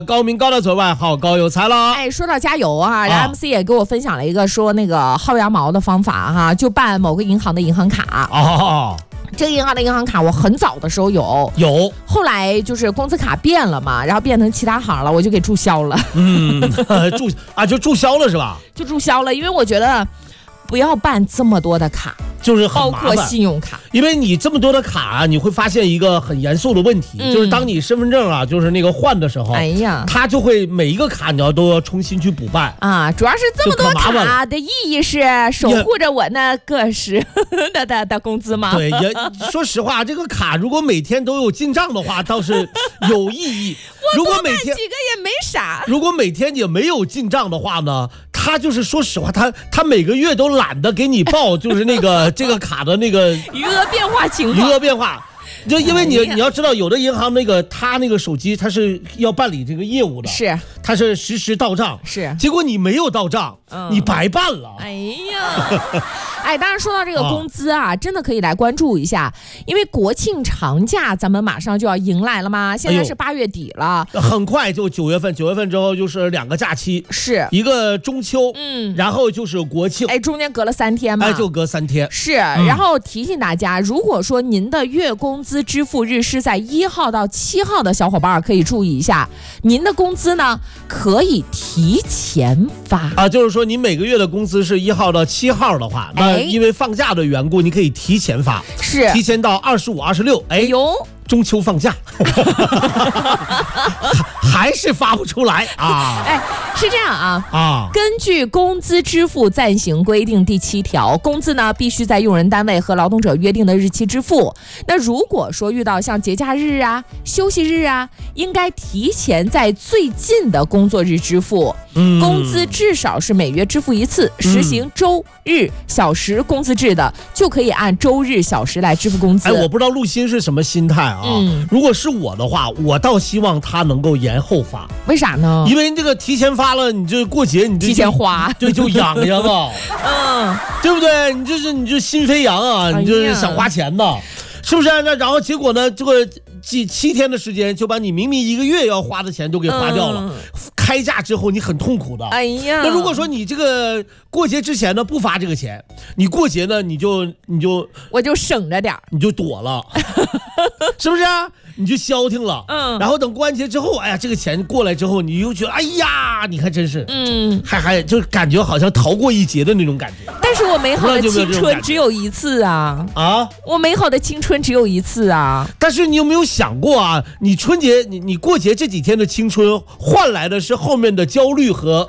高明高的嘴外号高有才了。 哎，说到加油啊，然后 MC 也给我分享了一个说那个薅羊毛的方法哈，就办某个银行的银行卡。 哦， 这个银行的银行卡我很早的时候有，后来就是工资卡变了嘛，然后变成其他行了，我就给注销了。 就注销了是吧？ 就注销了，因为我觉得不要办这么多的卡。 就是很麻烦， 包括信用卡， 因为你这么多的卡，你会发现一个很严肃的问题，就是当你身份证啊，就是那个换的时候， 哎呀， 它就会每一个卡你都要重新去补办啊。主要是这么多卡的意义是守护着我那个时的工资吗？ 对，也说实话，这个卡如果每天都有进账的话，倒是有意义。 如果每天几个也没啥， 如果每天也没有进账的话呢？他就是说实话，他每个月都懒得给你报，就是那个这个卡的那个余额变化情况。 余额变化，就因为你要知道，有的银行他那个手机他是要办理这个业务的， 是他是实时到账， 是结果你没有到账，你白办了。 哎呀。哎，当然说到这个工资啊，真的可以来关注一下，因为国庆长假咱们马上就要迎来了嘛，现在是8月底了， 很快就9月份，9月份之后就是2个假期， 是一个中秋，然后就是国庆， 哎，中间隔了3天嘛， 哎，就隔3天， 是，然后提醒大家，如果说您的月工资支付日是在1号到7号的小伙伴可以注意一下，您的工资呢可以提前发啊，就是说你每个月的工资是1号到7号的话，那因为放假的缘故，你可以提前发， 是提前到25、26，哎呦。中秋放假还是发不出来啊！ 哎，是这样啊，根据工资支付暂行规定第7条，工资呢必须在用人单位和劳动者约定的日期支付。那如果说遇到像节假日啊、休息日啊，应该提前在最近的工作日支付。工资至少是每月支付1次，实行周日小时工资制的，就可以按周日小时来支付工资。 哎，我不知道陆鑫是什么心态啊？如果是我的话，我倒希望他能够延后发。 为啥呢？ 因为这个提前发了，你这过节你就提前花， 对，就痒痒啊，对不对？你就心飞扬啊，你就是想花钱呢，是不是？那然后结果呢，这个7天的时间就把你明明1个月要花的钱都给花掉了。开价之后你很痛苦的。 哎呀， 那如果说你这个过节之前呢不发这个钱，你过节呢我就省着点， 你就躲了，是不是啊？你就消停了，然后等过完节之后，哎呀，这个钱过来之后，你又觉得，哎呀，你看真是，还就感觉好像逃过一劫的那种感觉。 但是我美好的青春只有1次啊！我美好的青春只有1次啊！ 但是你有没有想过啊？你春节，你过节这几天的青春，换来的是后面的焦虑和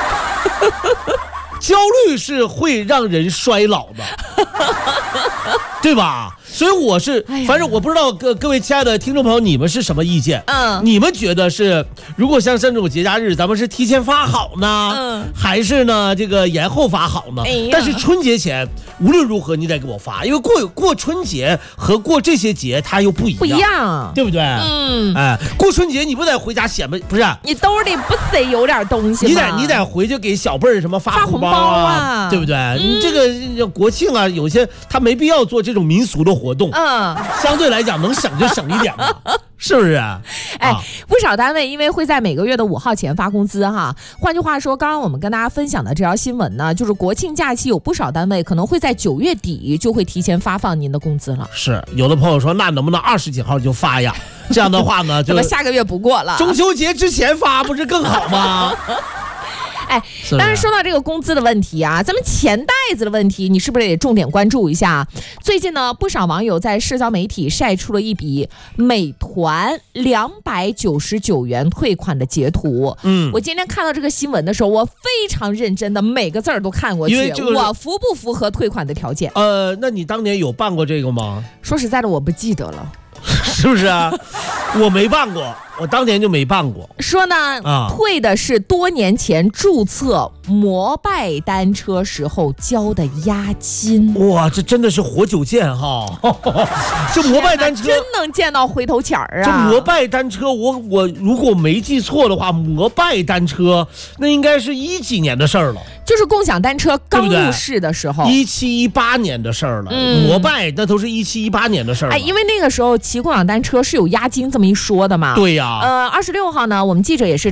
焦虑是会让人衰老的，对吧？所以我是，反正我不知道各位亲爱的听众朋友，你们是什么意见？你们觉得是，如果像这种节假日，咱们是提前发好呢，还是呢这个延后发好呢？但是春节前无论如何你得给我发，因为过春节和过这些节它又不一样，对不对？哎，过春节你不得回家显摆，不是？ 你兜里不得有点东西吗？ 你得回去给小辈儿什么发红包啊，对不对？你这个国庆啊，有些他没必要做这种民俗的活动，相对来讲能省就省一点嘛，是不是？ 哎，不少单位因为会在每个月的5号前发工资哈。换句话说，刚刚我们跟大家分享的这条新闻呢，就是国庆假期有不少单位可能会在9月底就会提前发放您的工资了。是， 有的朋友说，那能不能20几号就发呀？这样的话呢，就下个月不过了， 中秋节之前发不是更好吗？ 哎，当然说到这个工资的问题啊，咱们钱袋子的问题，你是不是也重点关注一下？最近呢，不少网友在社交媒体晒出了一笔美团299元退款的截图。我今天看到这个新闻的时候，我非常认真的每个字儿都看过去，我符不符合退款的条件？ 那你当年有办过这个吗？ 说实在的，我不记得了。 是不是啊？我没办过，我当年就没办过。 说呢，退的是多年前注册摩拜单车时候交的押金。 哇，这真的是活久见哈！这摩拜单车真能见到回头钱儿啊！ 这摩拜单车，我如果没记错的话，摩拜单车那应该是10几年的事儿了。 就是共享单车刚入市的时候 ，17、18年的事儿了。摩拜那都是17、18年的事儿了。 因为那个时候骑共享单车是有押金这么一说的嘛。 对呀。 26号呢，我们记者也是